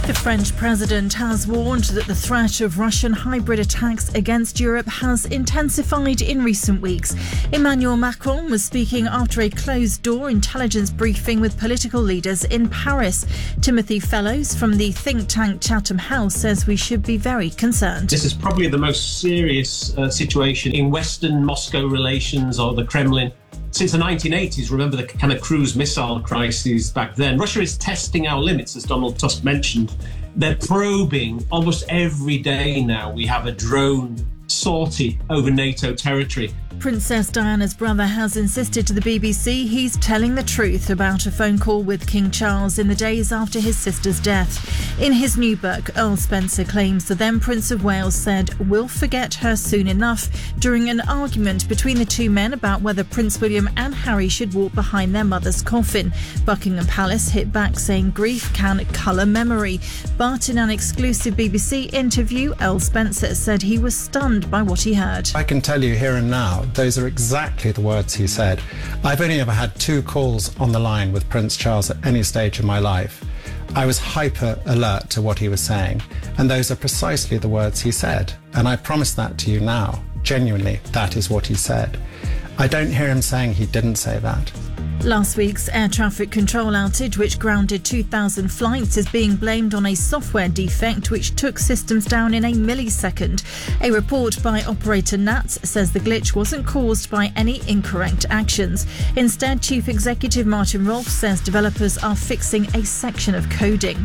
The French president has warned that the threat of Russian hybrid attacks against Europe has intensified in recent weeks. Emmanuel Macron was speaking after a closed-door intelligence briefing with political leaders in Paris. Timothy Fellows from the think tank Chatham House says we should be very concerned. This is probably the most serious situation in Western Moscow relations or the Kremlin since the 1980s. Remember the kind of cruise missile crises back then. Russia is testing our limits, as Donald Tusk mentioned. They're probing almost every day now. We have a drone sortie over NATO territory. Princess Diana's brother has insisted to the BBC he's telling the truth about a phone call with King Charles in the days after his sister's death. In his new book, Earl Spencer claims the then Prince of Wales said, "We'll forget her soon enough," during an argument between the two men about whether Prince William and Harry should walk behind their mother's coffin. Buckingham Palace hit back saying grief can colour memory. But in an exclusive BBC interview, Earl Spencer said he was stunned by what he heard. I can tell you here and now, those are exactly the words he said. I've only ever had 2 calls on the line with Prince Charles at any stage of my life. I was hyper alert to what he was saying, and those are precisely the words he said. And I promise that to you now. Genuinely, that is what he said. I don't hear him saying he didn't say that. Last week's air traffic control outage, which grounded 2,000 flights, is being blamed on a software defect which took systems down in a millisecond. A report by operator NATS says the glitch wasn't caused by any incorrect actions. Instead, Chief Executive Martin Rolfe says developers are fixing a section of coding.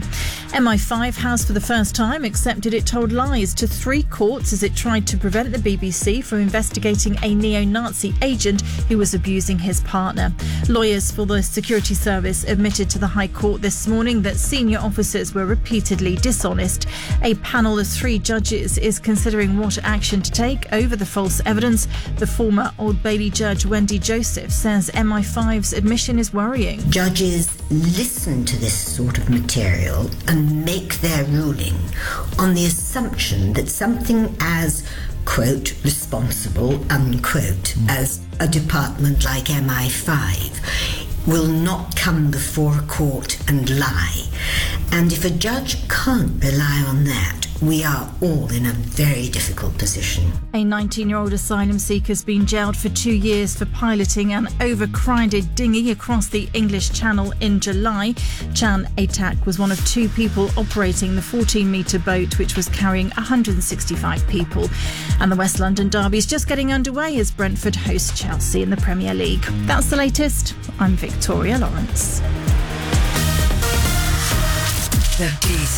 MI5 has for the first time accepted it told lies to 3 courts as it tried to prevent the BBC from investigating a neo-Nazi agent who was abusing his partner. Lawyers for the security service admitted to the High Court this morning that senior officers were repeatedly dishonest. A panel of 3 judges is considering what action to take over the false evidence. The former Old Bailey judge Wendy Joseph says MI5's admission is worrying. Judges listen to this sort of material and make their ruling on the assumption that something as, quote, responsible, unquote, as a department like MI5 will not come before a court and lie. And if a judge can't rely on that, we are all in a very difficult position. A 19-year-old asylum seeker has been jailed for 2 years for piloting an overcrowded dinghy across the English Channel in July. Chan Atak was one of 2 people operating the 14-metre boat, which was carrying 165 people. And the West London derby is just getting underway as Brentford host Chelsea in the Premier League. That's the latest. I'm Victoria Lawrence. The Beat.